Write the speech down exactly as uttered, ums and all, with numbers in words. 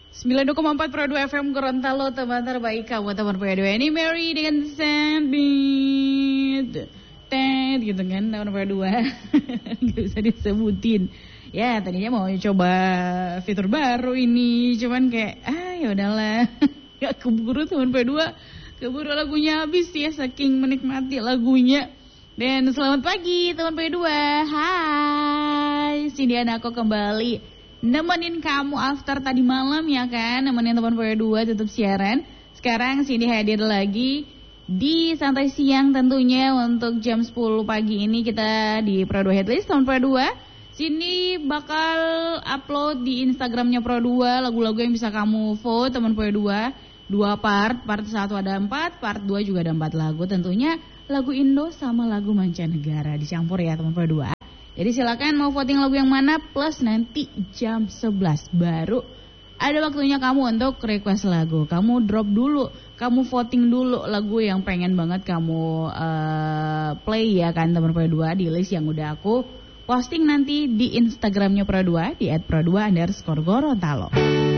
sembilan puluh dua koma empat Pro dua F M Gorontalo, teman terbaik kamu, teman Pro dua. Ini Mary dengan Sandit Ted gitu kan, teman Pro dua. Gak bisa disebutin. Ya tadinya mau coba fitur baru ini, cuman kayak ah ya udahlah. Gak keburu teman Pro dua, keburu lagunya habis ya saking menikmati lagunya. Dan selamat pagi teman Pro dua. Hai, Cindy Anako kembali nemenin kamu after tadi malam ya kan, nemenin teman Pro dua tutup siaran. Sekarang Cindy hadir lagi di Santai Siang tentunya untuk jam sepuluh pagi ini kita di Pro dua Headlist teman Pro dua. Cindy bakal upload di Instagramnya Pro dua lagu-lagu yang bisa kamu vote teman Pro dua. Dua part, part satu ada empat, part dua juga ada empat lagu. Tentunya lagu Indo sama lagu mancanegara dicampur ya teman Pro dua. Jadi silakan mau voting lagu yang mana, plus nanti jam sebelas baru ada waktunya kamu untuk request lagu. Kamu drop dulu, kamu voting dulu lagu yang pengen banget kamu uh, play ya kan teman Pro dua di list yang udah aku posting nanti di Instagramnya Pro dua di et pro dua underscore Gorontalo.